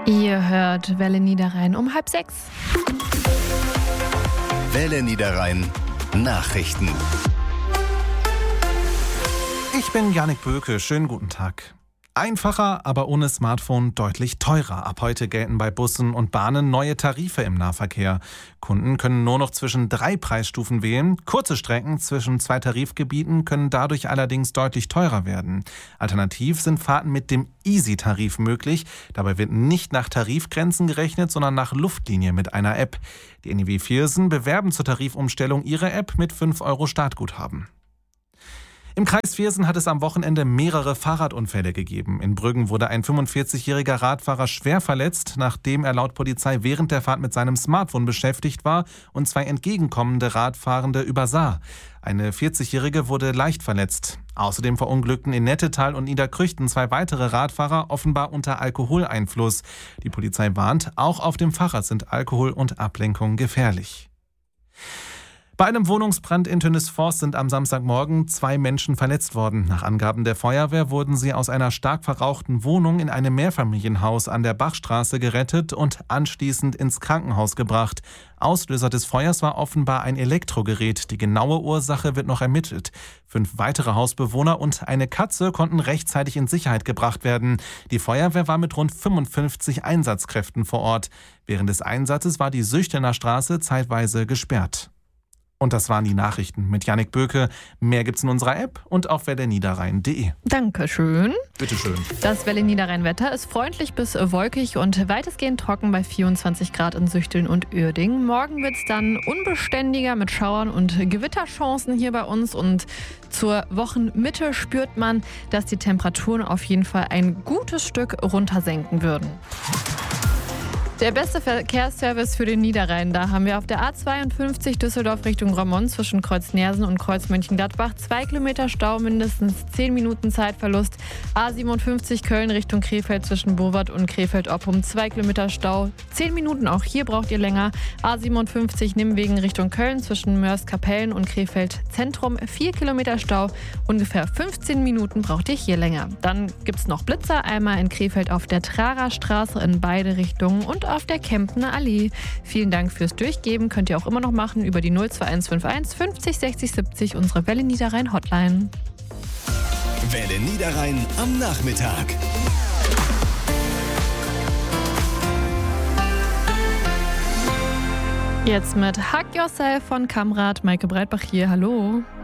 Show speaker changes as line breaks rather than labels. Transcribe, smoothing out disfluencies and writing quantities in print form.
Ihr hört Welle Niederrhein um 5:30.
Welle Niederrhein Nachrichten.
Ich bin Jannik Böke, schönen guten Tag. Einfacher, aber ohne Smartphone deutlich teurer. Ab heute gelten bei Bussen und Bahnen neue Tarife im Nahverkehr. Kunden können nur noch zwischen 3 Preisstufen wählen. Kurze Strecken zwischen 2 Tarifgebieten können dadurch allerdings deutlich teurer werden. Alternativ sind Fahrten mit dem Easy-Tarif möglich. Dabei wird nicht nach Tarifgrenzen gerechnet, sondern nach Luftlinie mit einer App. Die NIW Viersen bewerben zur Tarifumstellung ihre App mit 5 € Startguthaben. Im Kreis Viersen hat es am Wochenende mehrere Fahrradunfälle gegeben. In Brüggen wurde ein 45-jähriger Radfahrer schwer verletzt, nachdem er laut Polizei während der Fahrt mit seinem Smartphone beschäftigt war und 2 entgegenkommende Radfahrende übersah. Eine 40-jährige wurde leicht verletzt. Außerdem verunglückten in Nettetal und Niederkrüchten 2 weitere Radfahrer, offenbar unter Alkoholeinfluss. Die Polizei warnt, auch auf dem Fahrrad sind Alkohol und Ablenkung gefährlich. Bei einem Wohnungsbrand in Tönnesforst sind am Samstagmorgen 2 Menschen verletzt worden. Nach Angaben der Feuerwehr wurden sie aus einer stark verrauchten Wohnung in einem Mehrfamilienhaus an der Bachstraße gerettet und anschließend ins Krankenhaus gebracht. Auslöser des Feuers war offenbar ein Elektrogerät. Die genaue Ursache wird noch ermittelt. 5 weitere Hausbewohner und eine Katze konnten rechtzeitig in Sicherheit gebracht werden. Die Feuerwehr war mit rund 55 Einsatzkräften vor Ort. Während des Einsatzes war die Süchtener Straße zeitweise gesperrt. Und das waren die Nachrichten mit Jannik Böke. Mehr gibt's in unserer App und auf welleniederrhein.de.
Dankeschön.
Bitteschön.
Das Welle Niederrhein-Wetter ist freundlich bis wolkig und weitestgehend trocken bei 24 Grad in Süchteln und Uerdingen. Morgen wird's dann unbeständiger mit Schauern und Gewitterchancen hier bei uns. Und zur Wochenmitte spürt man, dass die Temperaturen auf jeden Fall ein gutes Stück runtersenken würden. Der beste Verkehrsservice für den Niederrhein. Da haben wir auf der A52 Düsseldorf Richtung Roermond zwischen Kreuz Neersen und Kreuz Mönchengladbach 2 Kilometer Stau, mindestens 10 Minuten Zeitverlust. A57 Köln Richtung Krefeld zwischen Bovard und Krefeld-Oppum 2 Kilometer Stau, 10 Minuten, auch hier braucht ihr länger. A57 Nimwegen Richtung Köln zwischen Mörs-Kapellen und Krefeld Zentrum 4 Kilometer Stau, ungefähr 15 Minuten braucht ihr hier länger. Dann gibt's noch Blitzer, einmal in Krefeld auf der Trarerstraße in beide Richtungen und auf der Kemptener Allee. Vielen Dank fürs Durchgeben. Könnt ihr auch immer noch machen über die 02151 50 60 70, unsere Welle Niederrhein Hotline.
Welle Niederrhein am Nachmittag.
Jetzt mit Hug Yourself von Kamrat. Maike Breitbach hier. Hallo.